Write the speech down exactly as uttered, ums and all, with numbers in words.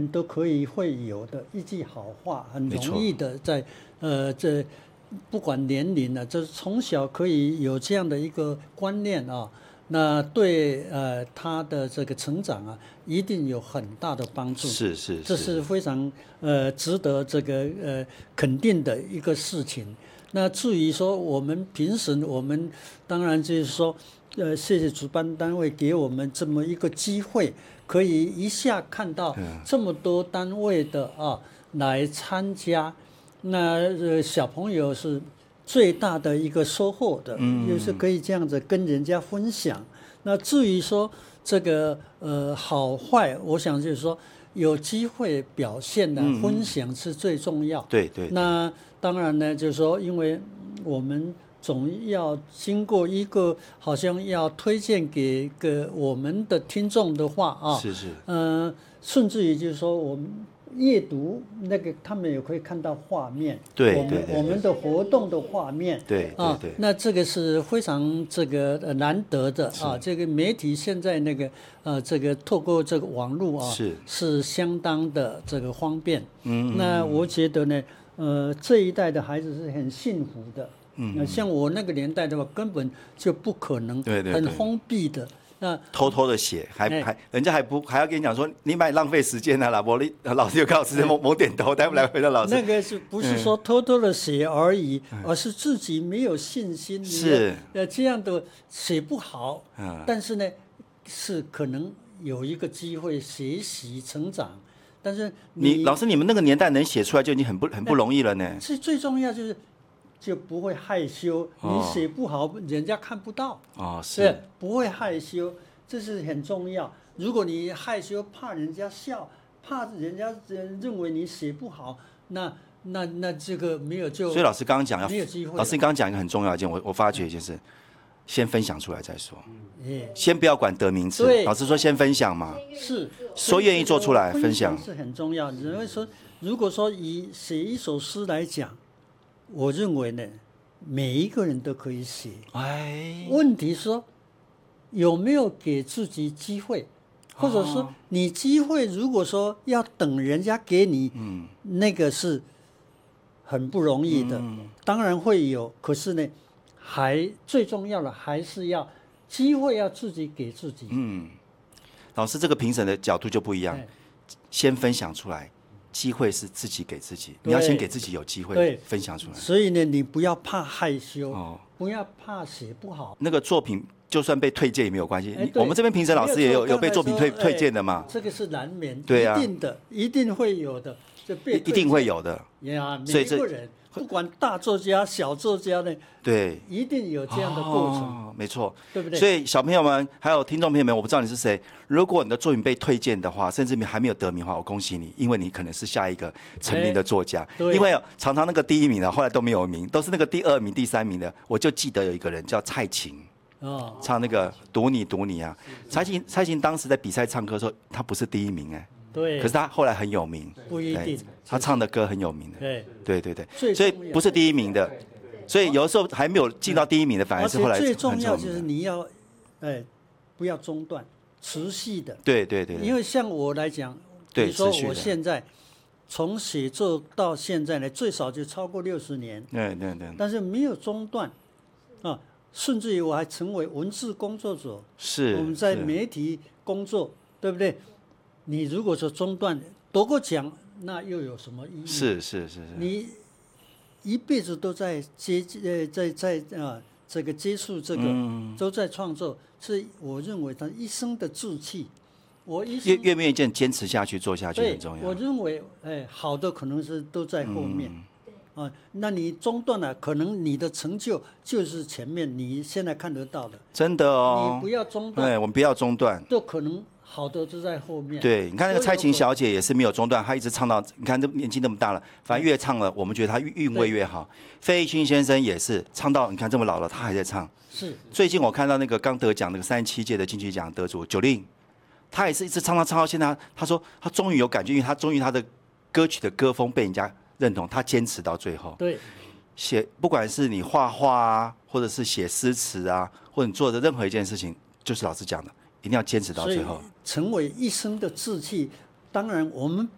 都可以会有的一句好话，很容易的在呃这不管年龄呢、啊，就是从小可以有这样的一个观念啊，那对呃他的这个成长啊，一定有很大的帮助。 是是是， 这是非常呃值得这个呃肯定的一个事情。那至于说我们评审，我们当然就是说，呃，谢谢主办单位给我们这么一个机会，可以一下看到这么多单位的啊来参加。那呃小朋友是最大的一个收获的，嗯，就是可以这样子跟人家分享。那至于说这个呃好坏，我想就是说有机会表现的分享是最重要。 对对。 那当然呢，就是说，因为我们总要经过一个好像要推荐给个我们的听众的话啊， 是是， 呃，甚至于就是说我们阅读那个，他们也可以看到画面， 对我们对对我们的活动的画面， 对对啊对， 那这个是非常这个呃难得的啊。这个媒体现在那个呃这个透过这个网络啊， 是是相当的这个方便。 嗯， 那我觉得呢，呃，这一代的孩子是很幸福的。嗯，像我那个年代的话，根本就不可能， 对对对， 很封闭的。那偷偷的写，还还人家还不还要跟你讲说，你买浪费时间啊，老伯，你老师就告诉直接猛猛点头，待不来回答老师。 那个是不是说偷偷的写而已，嗯、而是自己没有信心， 是呃这样的写不好， 嗯， 但是呢，是可能有一个机会学习成长。但是 你, 你老师，你们那个年代能写出来就已经很不很不容易了呢。 是最重要就是就不会害羞， 哦、 你写不好人家看不到。 哦，是， 不会害羞，这是很重要。如果你害羞，怕人家笑，怕人家认为你写不好，那那那这个没有就。 所以老师刚刚讲要没有机会。 老师刚刚讲一个很重要的一件，我我发觉一件事。先分享出来再说， 嗯、 先不要管得名次。老师说先分享嘛， 是说愿意做出来分享是很重要。因为说，如果说以写一首诗来讲，我认为呢，每一个人都可以写。 哎， 问题说有没有给自己机会，或者说你机会如果说要等人家给你，嗯，那个是很不容易的。嗯、当然会有，可是呢。还最重要的还是要机会要自己给自己。 嗯，老师这个评审的角度就不一样，先分享出来，机会是自己给自己，你要先给自己有机会分享出来。 所以呢，你不要怕害羞，哦、不要怕写不好。 那个作品就算被推荐也没有关系，我们这边评审老师也有有被作品推推荐的嘛。 这个是难免， 对啊， 一定的，一定会有的，就被一定会有的。 呀，每一个人。不管大作家、小作家呢， 对， 一定有这样的过程， 哦、没错， 对不对？ 所以小朋友们还有听众朋友们，我不知道你是谁，如果你的作品被推荐的话，甚至还没有得名的话，我恭喜你，因为你可能是下一个成名的作家。 哎、 因为常常那个第一名的，后来都没有名，都是那个第二名、第三名的。我就记得有一个人叫蔡琴，哦，唱那个《赌你赌你》啊，蔡琴蔡琴当时在比赛唱歌的时候，他不是第一名哎、欸。 对， 可是他后来很有名， 不一定， 他唱的歌很有名的， 对， 对对对，所以不是第一名的，所以有的时候还没有进到第一名的，反而是后来最重要就是你要，哎，不要中断，持续的， 对对对， 因为像我来讲，比如说我现在从写作到现在呢，最少就超过六十年， 对对对， 但是没有中断，啊，甚至于我还成为文字工作者， 是我们在媒体工作，对不对？你如果说中断夺过奖，那又有什么意义？ 是是是是， 你一辈子都在接呃在在啊这个接触这个，嗯、都在创作，是我认为他一生的志气。我一越越愿意坚持下去做下去很重要。 我认为哎好的可能是都在后面，嗯、啊，那你中断了，可能你的成就就是前面你现在看得到的。 真的哦， 你不要中断， 对，我们不要中断， 就可能。好的就在后面。 对，你看那个蔡琴小姐也是没有中断，她一直唱到，你看这年纪那么大了，反正越唱了，我们觉得她韵味越好。费玉清先生也是唱到，你看这么老了，他还在唱。 是。 最近我看到那个刚得奖那个三十七届的金曲奖得主九令，他也是一直唱到唱到现在，他说他终于有感觉，因为他终于他的歌曲的歌风被人家认同，他坚持到最后。 对。 写不管是你画画啊，或者是写诗词啊，或者你做的任何一件事情，就是老师讲的。一定要坚持到最后， 成为一生的志气。当然，我们